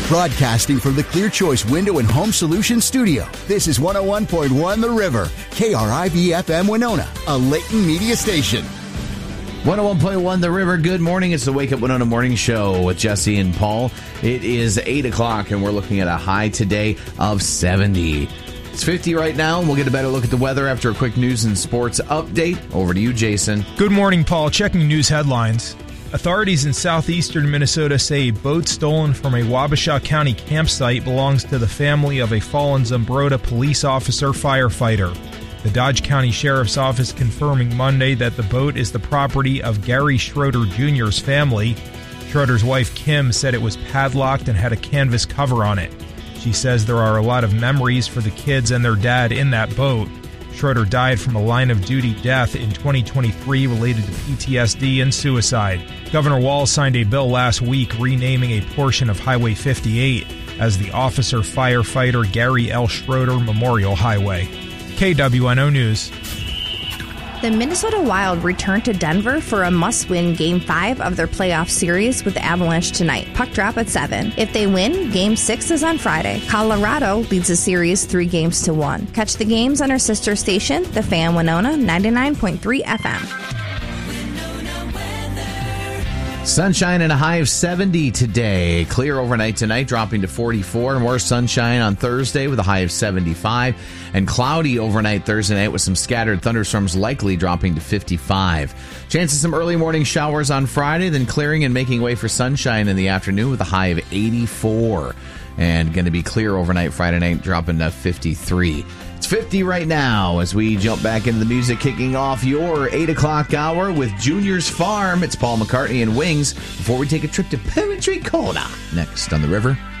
Broadcasting from the Clear Choice Window and Home Solutions Studio, this is 101.1 The River, KRIV-FM Winona, a Layton media station. 101.1 The River, good morning. It's the Wake Up Winona Morning Show with Jesse and Paul. It is 8 o'clock, and we're looking at a high today of 70. It's 50 right now, and we'll get a better look at the weather after a quick news and sports update. Over to you, Jason. Good morning, Paul. Checking news headlines. Authorities in southeastern Minnesota say a boat stolen from a Wabasha County campsite belongs to the family of a fallen Zumbrota police officer firefighter. The Dodge County Sheriff's Office confirming Monday that the boat is the property of Gary Schroeder Jr.'s family. Schroeder's wife, Kim, said it was padlocked and had a canvas cover on it. She says there are a lot of memories for the kids and their dad in that boat. Schroeder died from a line-of-duty death in 2023 related to PTSD and suicide. Governor Walz signed a bill last week renaming a portion of Highway 58 as the Officer Firefighter Gary L. Schroeder Memorial Highway. KWNO News. The Minnesota Wild return to Denver for a must-win Game 5 of their playoff series with the Avalanche tonight. Puck drop at 7. If they win, Game 6 is on Friday. Colorado leads the series 3-1. Catch the games on our sister station, The Fan Winona, 99.3 FM. Sunshine and a high of 70 today. Clear overnight tonight, dropping to 44. More sunshine on Thursday with a high of 75. And cloudy overnight Thursday night with some scattered thunderstorms likely dropping to 55. Chance of some early morning showers on Friday, then clearing and making way for sunshine in the afternoon with a high of 84. And going to be clear overnight Friday night, dropping to 53. It's 50 right now as we jump back into the music, kicking off your 8 o'clock hour with Junior's Farm. It's Paul McCartney and Wings before we take a trip to Poetry Corner next on The River.